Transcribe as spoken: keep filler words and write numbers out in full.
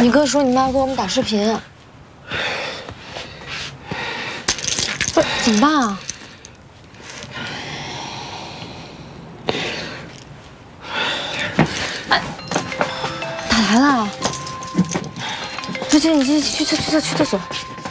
你哥说你妈要给我们打视频，不是怎么办啊？哎，打来了，直接你去去去去去厕所。